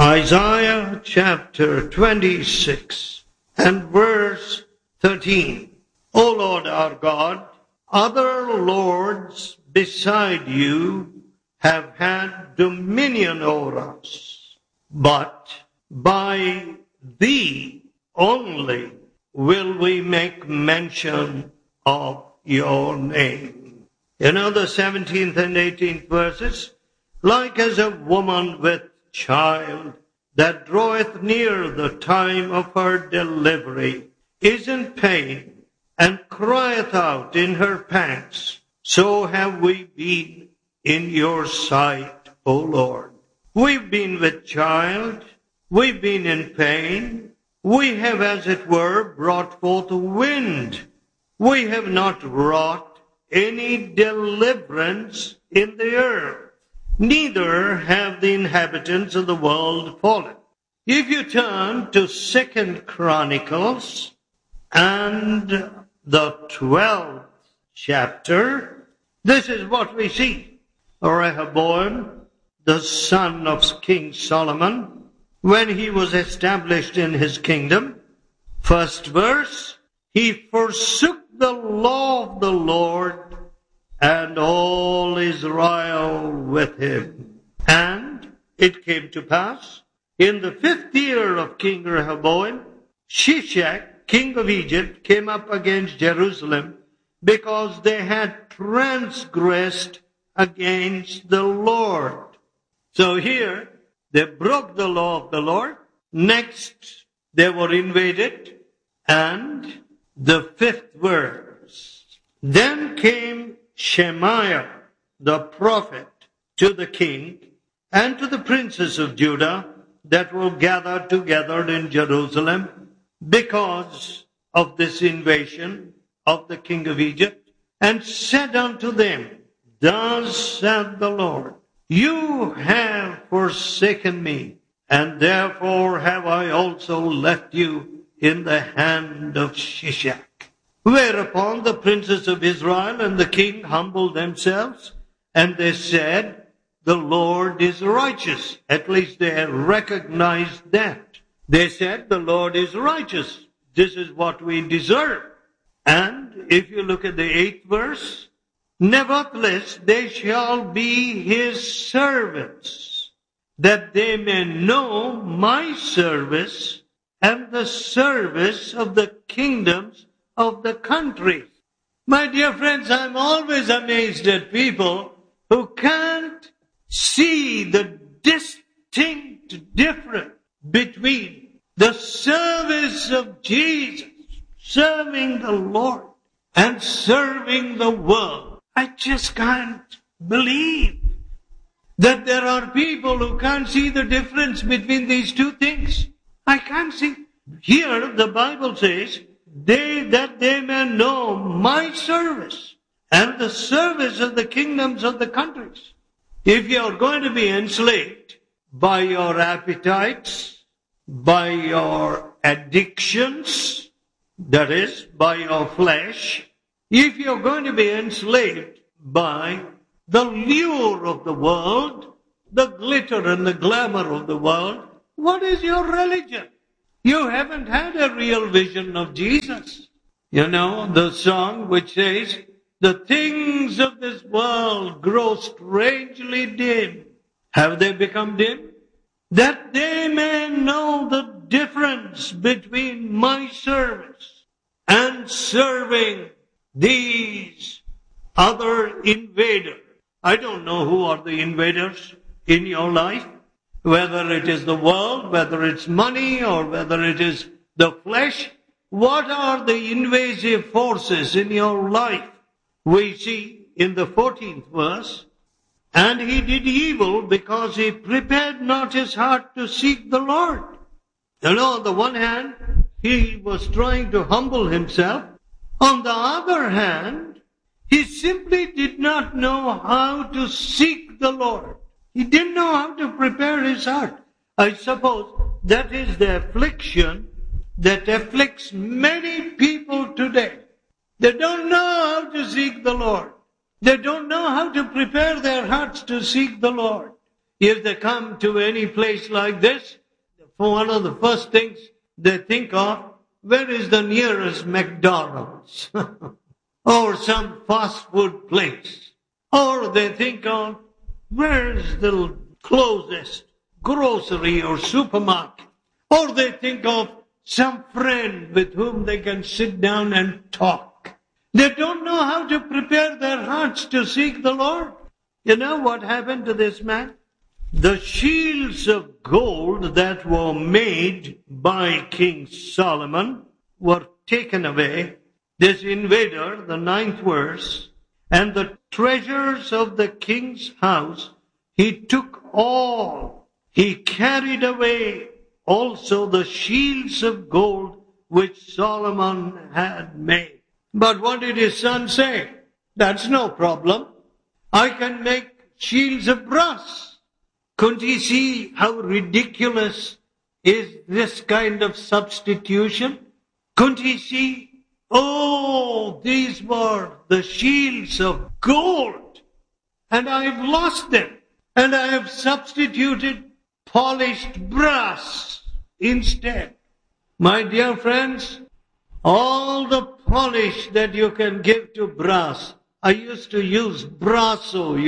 Isaiah chapter 26 and verse 13. O Lord our God, other lords beside you have had dominion over us, but by thee only will we make mention of your name. You know the 17th and 18th verses? Like as a woman with child that draweth near the time of her delivery is in pain and crieth out in her pangs, so have we been in your sight, O Lord. We've been with child, we've been in pain, we have, as it were, brought forth wind. We have not wrought any deliverance in the earth, neither have the inhabitants of the world fallen. If you turn to 2 Chronicles and the 12th chapter, this is what we see. Rehoboam, the son of King Solomon, when he was established in his kingdom, first verse, he forsook the law of the Lord and all Israel with him. And it came to pass, in the 5th year of King Rehoboam, Shishak, king of Egypt, came up against Jerusalem because they had transgressed against the Lord. So here, they broke the law of the Lord. Next, they were invaded. And the 5th verse. Then came Shemaiah, the prophet, to the king and to the princes of Judah that were gathered together in Jerusalem because of this invasion of the king of Egypt, and said unto them, Thus saith the Lord, You have forsaken me, and therefore have I also left you in the hand of Shishak. Whereupon the princes of Israel and the king humbled themselves, and they said, The Lord is righteous. At least they recognized that. They said, The Lord is righteous. This is what we deserve. And if you look at the 8th verse, Nevertheless, they shall be his servants, that they may know my service and the service of the kingdoms of the countries. My dear friends, I'm always amazed at people who can't see the distinct difference between the service of Jesus, serving the Lord, and serving the world. I just can't believe that there are people who can't see the difference between these two things. I can't see. Here the Bible says, that they may know my service and the service of the kingdoms of the countries. If you are going to be enslaved by your appetites, by your addictions, that is, by your flesh, if you're going to be enslaved by the lure of the world, the glitter and the glamour of the world, what is your religion? You haven't had a real vision of Jesus. You know, the song which says, The things of this world grow strangely dim. Have they become dim? That they may know the difference between my service and serving these other invaders. I don't know who are the invaders in your life, whether it is the world, whether it's money, or whether it is the flesh. What are the invasive forces in your life? We see in the 14th verse, And he did evil because he prepared not his heart to seek the Lord. You know, on the one hand, he was trying to humble himself. On the other hand, he simply did not know how to seek the Lord. He didn't know how to prepare his heart. I suppose that is the affliction that afflicts many people today. They don't know how to seek the Lord. They don't know how to prepare their hearts to seek the Lord. if they come to any place like this, one of the first things they think of, where is the nearest McDonald's? Or some fast food place. Or they think of, where is the closest grocery or supermarket? Or they think of some friend with whom they can sit down and talk. They don't know how to prepare their hearts to seek the Lord. You know what happened to this man? The shields of gold that were made by King Solomon were taken away. This invader, the 9th verse, and the treasures of the king's house, he took all. He carried away also the shields of gold which Solomon had made. But what did his son say? That's no problem. I can make shields of brass. Couldn't he see how ridiculous is this kind of substitution? Couldn't he see, oh, these were the shields of gold, and I have lost them, and I have substituted polished brass instead. My dear friends, all the polish that you can give to brass, I used to use Brasso,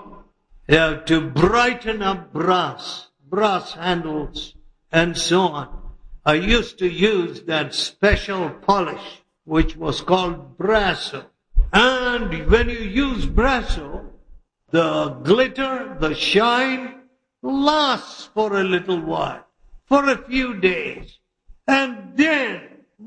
to brighten up brass handles and so on. I used to use that special polish which was called Brasso. And when you use Brasso, the glitter, the shine lasts for a little while, for a few days. And then,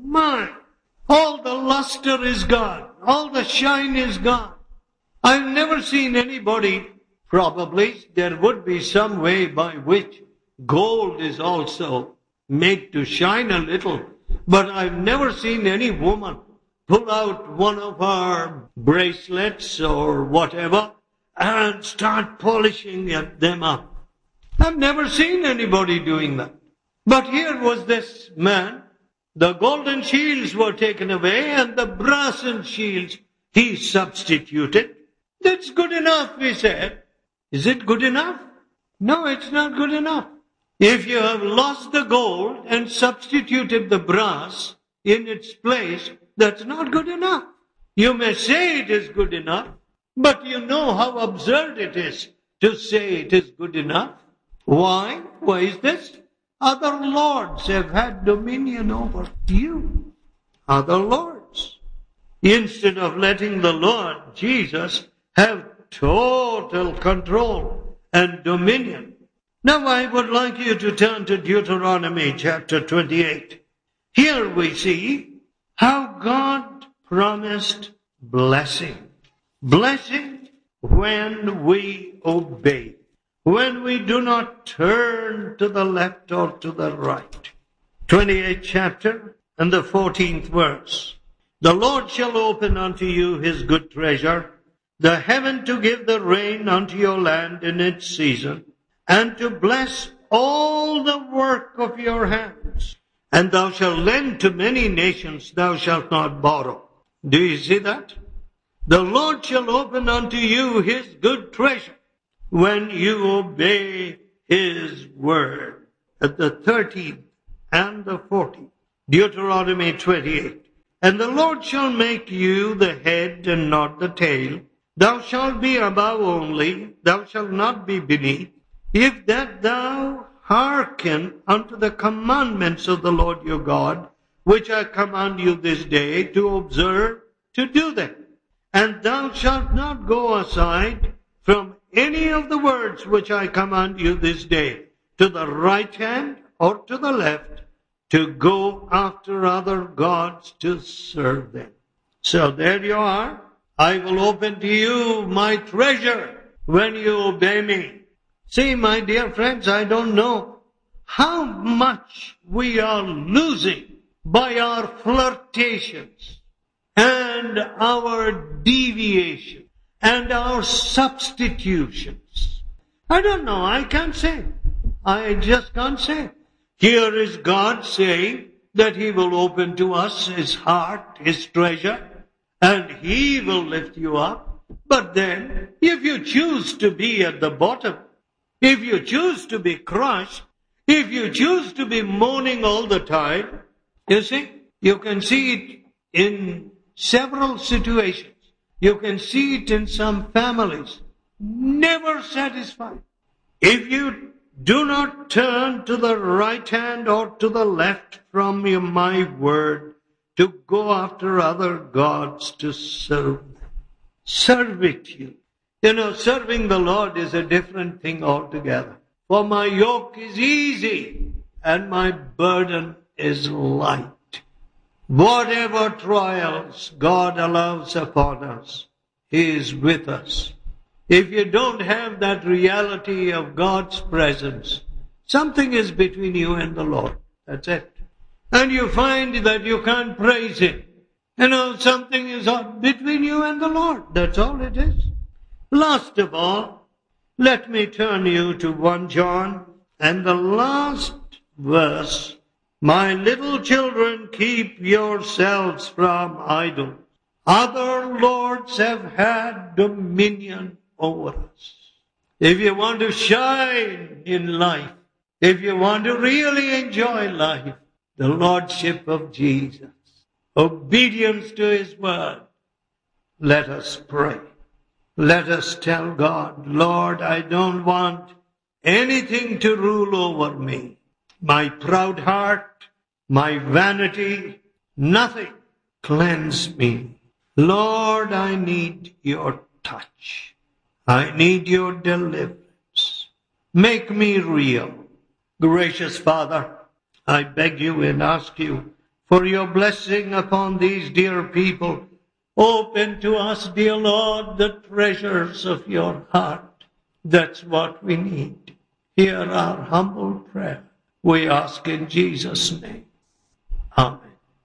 all the luster is gone, all the shine is gone. I've never seen anybody, probably there would be some way by which gold is also made to shine a little, but I've never seen any woman pull out one of her bracelets or whatever and start polishing them up. I've never seen anybody doing that. But here was this man, the golden shields were taken away and the brassen shields he substituted. That's good enough, he said. Is it good enough? No, it's not good enough. If you have lost the gold and substituted the brass in its place, that's not good enough. You may say it is good enough, but you know how absurd it is to say it is good enough. Why? Why is this? Other lords have had dominion over you. Other lords. Instead of letting the Lord Jesus have total control and dominion. Now I would like you to turn to Deuteronomy chapter 28. Here we see how God promised blessing. Blessing when we obey. When we do not turn to the left or to the right. 28th chapter and the 14th verse. The Lord shall open unto you his good treasure, the heaven to give the rain unto your land in its season, and to bless all the work of your hands. And thou shalt lend to many nations, thou shalt not borrow. Do you see that? The Lord shall open unto you his good treasure when you obey his word. At the 13th and the 14th. Deuteronomy 28. And the Lord shall make you the head and not the tail. Thou shalt be above only, thou shalt not be beneath. If that thou hearken unto the commandments of the Lord your God, which I command you this day to observe, to do them. And thou shalt not go aside from any of the words which I command you this day, to the right hand or to the left, to go after other gods to serve them. So there you are. I will open to you my treasure when you obey me. See, my dear friends, I don't know how much we are losing by our flirtations and our deviation and our substitutions. I don't know, I can't say. I just can't say. Here is God saying that he will open to us his heart, his treasure, and he will lift you up. But then, if you choose to be at the bottom, If you choose to be crushed, if you choose to be mourning all the time, you see, you can see it in several situations. You can see it in some families. Never satisfied. If you do not turn to the right hand or to the left from my word to go after other gods to serve servitude. You know, serving the Lord is a different thing altogether. For my yoke is easy and my burden is light. Whatever trials God allows upon us, He is with us. If you don't have that reality of God's presence, something is between you and the Lord. That's it. And you find that you can't praise Him. You know, something is between you and the Lord. That's all it is. Last of all, let me turn you to 1 John and the last verse. My little children, keep yourselves from idols. Other lords have had dominion over us. If you want to shine in life, if you want to really enjoy life, the Lordship of Jesus, obedience to His word, let us pray. Let us tell God, Lord, I don't want anything to rule over me. My proud heart, my vanity, nothing. Cleanse me. Lord, I need your touch. I need your deliverance. Make me real. Gracious Father, I beg you and ask you for your blessing upon these dear people. Open to us, dear Lord, the treasures of your heart. That's what we need. Hear our humble prayer. We ask in Jesus' name. Amen.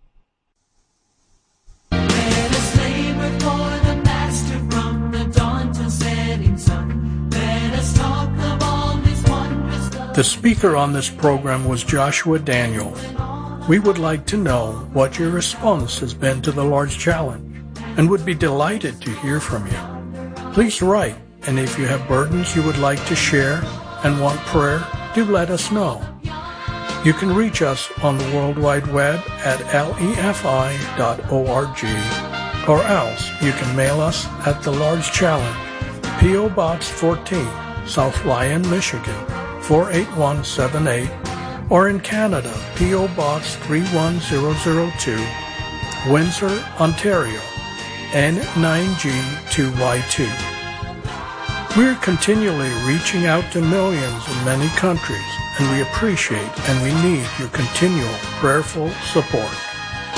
Let us labor for the Master from the dawn till setting sun. Let us talk of all His wondrous love. The speaker on this program was Joshua Daniel. We would like to know what your response has been to the Lord's Challenge and would be delighted to hear from you. Please write, and if you have burdens you would like to share and want prayer, do let us know. You can reach us on the World Wide Web at lefi.org, or else you can mail us at The Lord's Challenge, P.O. Box 14, South Lyon, Michigan, 48178, or in Canada, P.O. Box 31002, Windsor, Ontario, N9G2Y2. We're continually reaching out to millions in many countries, and we appreciate and we need your continual prayerful support.